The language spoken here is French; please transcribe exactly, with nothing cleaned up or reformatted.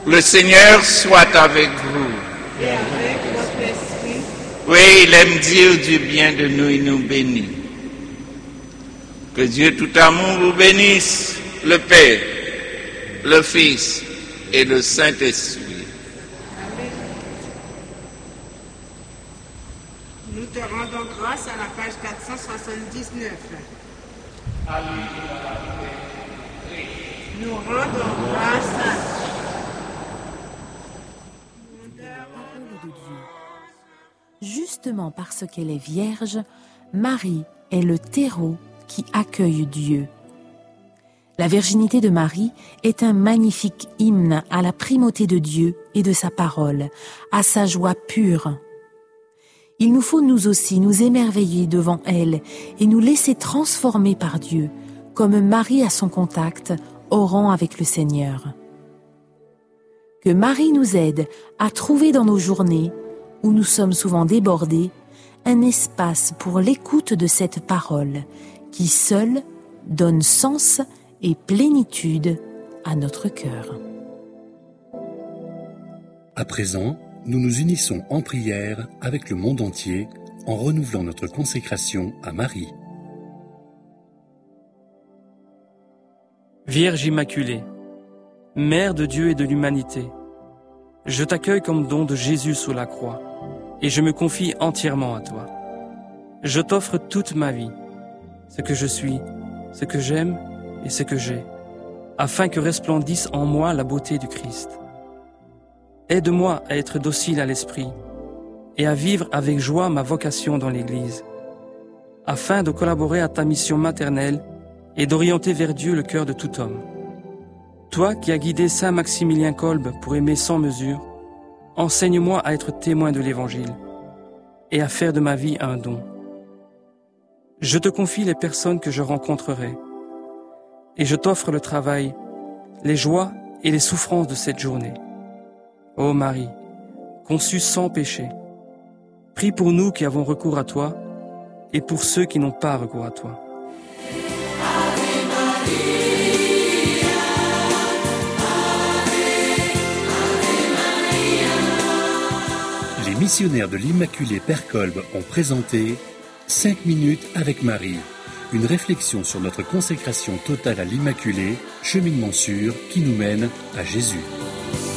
Le Seigneur soit avec vous. Et avec votre esprit. Oui, il aime dire du bien de nous et nous bénit. Que Dieu tout amour vous bénisse, le Père, le Fils et le Saint-Esprit. Amen. Nous te rendons grâce à la page quatre cent soixante-dix-neuf. Nous rendons grâce à de Dieu. Justement parce qu'elle est vierge, Marie est le terreau qui accueille Dieu. La virginité de Marie est un magnifique hymne à la primauté de Dieu et de sa parole, à sa joie pure. Il nous faut nous aussi nous émerveiller devant elle et nous laisser transformer par Dieu, comme Marie à son contact au rang avec le Seigneur. Que Marie nous aide à trouver dans nos journées, où nous sommes souvent débordés, un espace pour l'écoute de cette parole qui seule donne sens et plénitude à notre cœur. À présent, nous nous unissons en prière avec le monde entier en renouvelant notre consécration à Marie. Vierge Immaculée, Mère de Dieu et de l'humanité, je t'accueille comme don de Jésus sous la croix et je me confie entièrement à toi. Je t'offre toute ma vie, ce que je suis, ce que j'aime et ce que j'ai, afin que resplendisse en moi la beauté du Christ. Aide-moi à être docile à l'esprit et à vivre avec joie ma vocation dans l'Église, afin de collaborer à ta mission maternelle et d'orienter vers Dieu le cœur de tout homme. Toi qui as guidé saint Maximilien Kolbe pour aimer sans mesure, enseigne-moi à être témoin de l'Évangile et à faire de ma vie un don. Je te confie les personnes que je rencontrerai et je t'offre le travail, les joies et les souffrances de cette journée. Ô Marie, conçue sans péché, prie pour nous qui avons recours à toi et pour ceux qui n'ont pas recours à toi. Les missionnaires de l'Immaculée Père Kolbe ont présenté cinq minutes avec Marie, une réflexion sur notre consécration totale à l'Immaculée, cheminement sûr qui nous mène à Jésus.